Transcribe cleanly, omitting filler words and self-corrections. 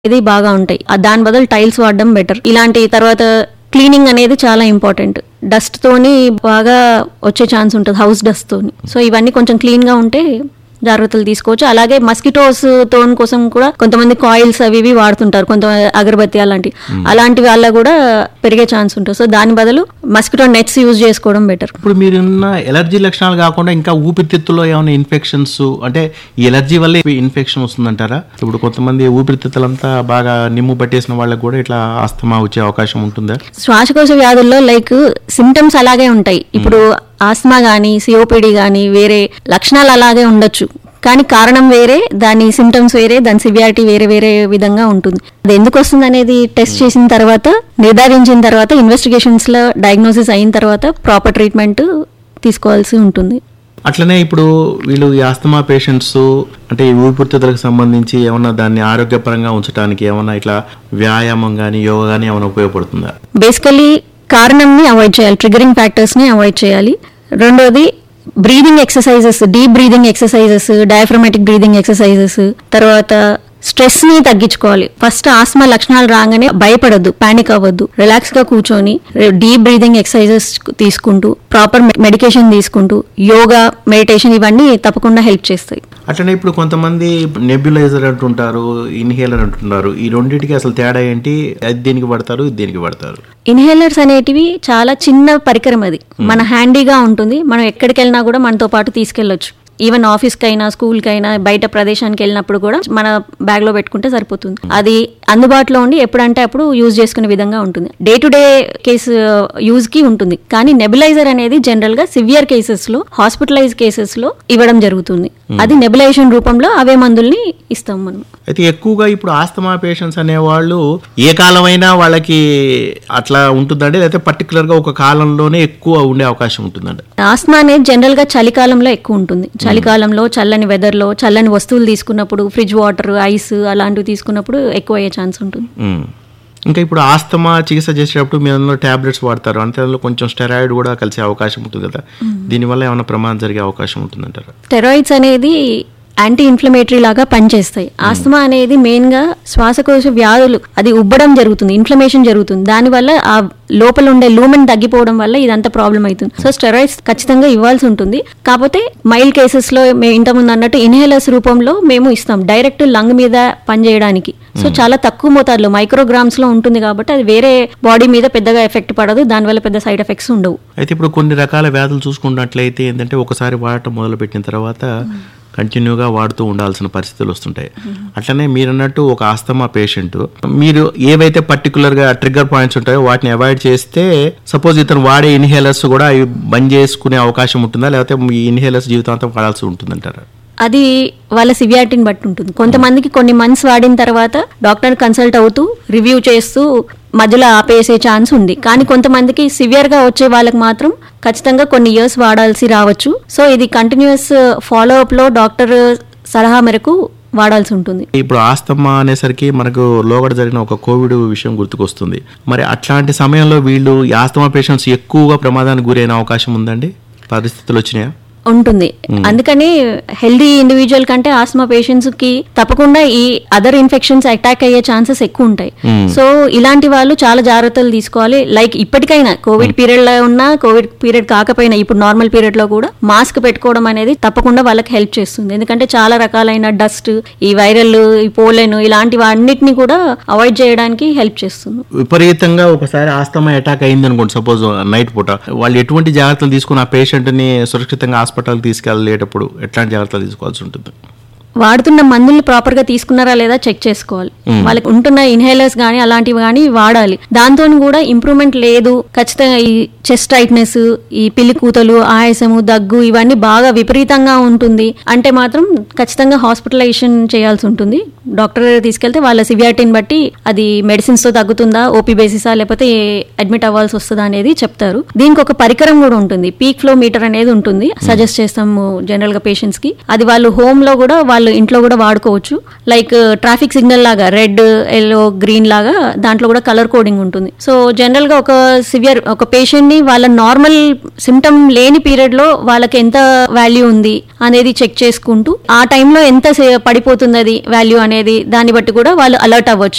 ఇది బాగా ఉంటాయి. దాని బదులు టైల్స్ వాడడం బెటర్. ఇలాంటి తర్వాత క్లీనింగ్ అనేది చాలా ఇంపార్టెంట్. డస్ట్ తోని బాగా వచ్చే ఛాన్స్ ఉంటుంది, హౌస్ డస్ట్ తోని. సో ఇవన్నీ కొంచెం క్లీన్ గా ఉంటే జాగ్రత్తలు తీసుకోవచ్చు. అలాగే మస్కిటోస్ తోన్ కోసం కూడా కొంతమంది కాయిల్స్ అవి ఇవి వాడుతుంటారు, కొంత అగరబత్తి అలాంటి వాళ్ళ కూడా పెరిగే ఛాన్స్ ఉంటుంది. సో దాని బదులు మస్కిటో నెట్స్ యూజ్ చేసుకోవడం బెటర్. ఇప్పుడు మీరున్న ఎలర్జీ లక్షణాలు కాకుండా ఇంకా ఊపిరితిత్తులో ఏమైనా ఇన్ఫెక్షన్స్, అంటే ఈ ఎలర్జీ వల్ల ఇన్ఫెక్షన్ వస్తుందంటారా? ఇప్పుడు కొంతమంది ఊపిరితిత్తులంతా బాగా నిమ్ము పట్టేసిన వాళ్ళకి కూడా ఇట్లా ఆస్తమా వచ్చే అవకాశం ఉంటుందా? శ్వాసకోశ వ్యాధుల్లో లైక్ సిమ్టమ్స్ అలాగే ఉంటాయి. ఇప్పుడు ఆస్మా గానీ సిఓపిడి గానీ వేరే లక్షణాలు అలాగే ఉండొచ్చు, కానీ కారణం వేరే, దాని సిమ్టమ్స్ వేరే, దాని సివియారిటీ వేరే వేరే విధంగా ఉంటుంది. అది ఎందుకు వస్తుంది అనేది టెస్ట్ చేసిన తర్వాత, నిర్ధారించిన తర్వాత, ఇన్వెస్టిగేషన్స్ లో డయాగ్నోసిస్ అయిన తర్వాత ప్రాపర్ ట్రీట్మెంట్ తీసుకోవాల్సి ఉంటుంది. అట్లనే ఇప్పుడు వీళ్ళు ఈ ఆస్తమా పేషెంట్స్ అంటే ఈ ఊపిరితిత్తులకు సంబంధించి ఏమన్నా దాన్ని ఆరోగ్యపరంగా ఉంచడానికి ఏమన్నా ఇట్లా వ్యాయామం కానీ యోగా కానీ ఏమైనా ఉపయోగపడుతుందా? బేసికలీ కారణంని అవాయిడ్ చేయాలి, ట్రిగరింగ్ ఫ్యాక్టర్స్ ని అవాయిడ్ చేయాలి. రెండోది breathing exercises, deep breathing exercises, diaphragmatic breathing exercises, తర్వాత స్ట్రెస్ ని తగ్గించుకోవాలి. ఫస్ట్ ఆస్మా లక్షణాలు రాగానే భయపడద్దు, పానిక్ అవ్వద్దు, రిలాక్స్ గా కూర్చొని డీప్ బ్రీదింగ్ ఎక్సర్సైజెస్ తీసుకుంటూ, ప్రాపర్ మెడికేషన్ తీసుకుంటూ, యోగా, మెడిటేషన్ ఇవన్నీ తప్పకుండా హెల్ప్ చేస్తాయి. అట్లనే ఇప్పుడు కొంతమంది నెబ్యులైజర్ అంటుంటారు, ఇన్హేలర్ అంటుంటారు. ఈ రెండింటికి అసలు తేడా ఏంటి? అది దేనికి పడతారు, ఇది దేనికి పడతారు? ఇన్హేలర్స్ అనేటివి చాలా చిన్న పరికరం, అది మన హ్యాండీగా ఉంటుంది. మనం ఎక్కడికి వెళ్ళినా కూడా మనతో పాటు తీసుకెళ్లొచ్చు. ఈవెన్ ఆఫీస్కి అయినా స్కూల్కి అయినా బయట ప్రదేశానికి వెళ్ళినప్పుడు కూడా మన బ్యాగ్ లో పెట్టుకుంటే సరిపోతుంది. అది అందుబాటులో ఉండి ఎప్పుడంటే అప్పుడు యూజ్ చేసుకునే విధంగా ఉంటుంది. Day to day case use కి ఉంటుంది. కానీ నెబులైజర్ అనేది జనరల్ గా సివియర్ కేసెస్ లో, హాస్పిటలైజ్ కేసెస్ లో ఇవ్వడం జరుగుతుంది. అది నెబులైజేషన్ రూపంలో అవే మందుల్ని ఇస్తాం మనం. అయితే ఎక్కువగా ఇప్పుడు ఆస్తమా పేషెంట్స్ అనేవాళ్ళు ఏ కాలమైనా వాళ్ళకి అట్లా ఉంటుందండి, లేకపోతే పర్టికులర్ గా ఒక కాలంలోనే ఎక్కువ ఉండే అవకాశం ఉంటుందండి? ఆస్తమా అనేది జనరల్ గా చలికాలంలో ఎక్కువ ఉంటుంది. చలికాలంలో చల్లని వెదర్ లో చల్లని వస్తువులు తీసుకున్నప్పుడు, ఫ్రిడ్జ్ వాటర్, ఐస్ అలాంటివి తీసుకున్నప్పుడు ఎక్కువ అయ్యే ఛాన్స్ ఉంటుంది. ఇంకా ఇప్పుడు ఆస్తమా చికిత్స చేసేటప్పుడు మీరు టాబ్లెట్స్ వాడతారు, అంటే అందులో కొంచెం స్టెరాయిడ్ కూడా కలిసే అవకాశం ఉంటుంది కదా, దీనివల్ల ఏమైనా ప్రమాదం జరిగే అవకాశం ఉంటుందంటారా? స్టెరాయిడ్స్ అనేది యాంటీ ఇన్ఫ్లమేటరీ లాగా పనిచేస్తాయి. ఆస్తమా అనేది మెయిన్ గా శ్వాసకోశ వ్యాధులు, అది ఉబ్బడం జరుగుతుంది, ఇన్ఫ్లమేషన్ జరుగుతుంది. దానివల్ల ఆ లోపల ఉండే లూమెన్ తగ్గిపోవడం వల్ల ఇదంతా ప్రాబ్లం అవుతుంది. సో స్టెరాయిడ్స్ ఖచ్చితంగా ఇవ్వాల్సి ఉంటుంది. కాకపోతే మైల్డ్ కేసెస్ లో మేము ఇంతకుముందు అన్నట్టు ఇన్హేలర్స్ రూపంలో మేము ఇస్తాం, డైరెక్ట్ లంగ్ మీద పనిచేయడానికి. సో చాలా తక్కువ మోతాదులో, మైక్రోగ్రామ్స్ లో ఉంటుంది కాబట్టి అది వేరే బాడీ మీద పెద్దగా ఎఫెక్ట్ పడదు, దానివల్ల పెద్ద సైడ్ ఎఫెక్ట్స్ ఉండవు. అయితే ఇప్పుడు కొన్ని రకాల వ్యాధులు చూసుకున్నట్లయితే ఏంటంటే ఒకసారి వాడటం మొదలు పెట్టిన తర్వాత కంటిన్యూగా వాడుతూ ఉండాల్సిన పరిస్థితులు వస్తుంటాయి. అట్లనే మీరు అన్నట్టు ఒక ఆస్తమా పేషెంట్, మీరు ఏవైతే పర్టికులర్గా ట్రిగ్గర్ పాయింట్స్ ఉంటాయో వాటిని అవాయిడ్ చేస్తే సపోజ్ ఇతను వాడే ఇన్హేలర్స్ కూడా అవి బంద్ చేసుకునే అవకాశం ఉంటుందా, లేకపోతే ఈ ఇన్హేలర్స్ జీవితాంతం వాడాల్సి ఉంటుందంటారా? అది వాళ్ళ సివియారిటీని బట్టి ఉంటుంది. కొంతమందికి కొన్ని మంత్స్ వాడిన తర్వాత డాక్టర్ కన్సల్ట్ అవుతూ రివ్యూ చేస్తూ మధ్యలో ఆపేసే ఛాన్స్ ఉంది. కానీ కొంతమందికి సివియర్ గా వచ్చే వాళ్ళకి మాత్రం ఖచ్చితంగా కొన్ని ఇయర్స్ వాడాల్సి రావచ్చు. సో ఇది కంటిన్యూస్ ఫాలో అప్ లో డాక్టర్ సలహా మేరకు వాడాల్సి ఉంటుంది. ఇప్పుడు ఆస్తమా అనేసరికి మనకు లోగడ జరిగిన ఒక కోవిడ్ విషయం గుర్తుకొస్తుంది. మరి అట్లాంటి సమయంలో వీళ్ళు ఈ ఆస్తమా పేషెంట్స్ ఎక్కువగా ప్రమాదానికి గురైన అవకాశం ఉందండి, పరిస్థితులు వచ్చినాయా? ఉంటుంది. అందుకని హెల్దీ ఇండివిజువల్ కంటే ఆస్మా పేషెంట్స్ కి తప్పకుండా ఈ అదర్ ఇన్ఫెక్షన్స్ అటాక్ అయ్యే ఛాన్సెస్ ఎక్కువ ఉంటాయి. సో ఇలాంటి వాళ్ళు చాలా జాగ్రత్తలు తీసుకోవాలి. లైక్ ఇప్పటికైనా కోవిడ్ పీరియడ్ లో ఉన్నా, కోవిడ్ పీరియడ్ కాకపోయినా ఇప్పుడు నార్మల్ పీరియడ్ లో కూడా మాస్క్ పెట్టుకోవడం అనేది తప్పకుండా వాళ్ళకి హెల్ప్ చేస్తుంది. ఎందుకంటే చాలా రకాలైన డస్ట్, ఈ వైరల్, ఈ పోలెన్ ఇలాంటివి అన్నిటిని కూడా అవాయిడ్ చేయడానికి హెల్ప్ చేస్తుంది. విపరీతంగా ఒకసారి ఆస్తమా అటాక్ అయింది అనుకోండి, సపోజ్ నైట్ పూట, వాళ్ళు ఎటువంటి జాగ్రత్తలు తీసుకుని ఆ పేషెంట్ ని సురక్షితంగా హాస్పిటల్కి తీసుకెళ్ళేటప్పుడు ఎట్లాంటి జాగ్రత్తలు తీసుకోవాల్సి ఉంటుంది? వాడుతున్న మందులు ప్రాపర్ గా తీసుకున్నారా లేదా చెక్ చేసుకోవాలి. వాళ్ళకి ఉంటున్న ఇన్హేలర్స్ గానీ అలాంటివి గానీ వాడాలి. దాంతో కూడా ఇంప్రూవ్మెంట్ లేదు, ఖచ్చితంగా ఈ చెస్ట్ టైట్నెస్, ఈ పిల్లి కూతలు, ఆయాసము, దగ్గు ఇవన్నీ బాగా విపరీతంగా ఉంటుంది అంటే మాత్రం ఖచ్చితంగా హాస్పిటలైజేషన్ చేయాల్సి ఉంటుంది. డాక్టర్ దగ్గర తీసుకెళ్తే వాళ్ళ సివియారిటీని బట్టి అది మెడిసిన్స్ తో తగ్గుతుందా, ఓపీ బేసిసా, లేకపోతే అడ్మిట్ అవ్వాల్సి వస్తుందా అనేది చెప్తారు. దీనికి ఒక పరికరం కూడా ఉంటుంది, పీక్ ఫ్లో మీటర్ అనేది ఉంటుంది, సజెస్ట్ చేస్తాము జనరల్ గా పేషెంట్స్ కి. అది వాళ్ళు హోమ్ లో కూడా వాళ్ళు ఇంట్లో కూడా వాడుకోవచ్చు. లైక్ ట్రాఫిక్ సిగ్నల్ లాగా రెడ్, ఎల్లో, గ్రీన్ లాగా దాంట్లో కూడా కలర్ కోడింగ్ ఉంటుంది. సో జనరల్ గా ఒక పేషెంట్ ని వాళ్ళ నార్మల్ సిమ్టమ్ లేని పీరియడ్ లో వాళ్ళకి ఎంత వాల్యూ ఉంది అనేది చెక్ చేసుకుంటూ ఆ టైంలో ఎంత పడిపోతుంది అది వాల్యూ అనేది, దాన్ని బట్టి కూడా వాళ్ళు అలర్ట్ అవ్వచ్చు.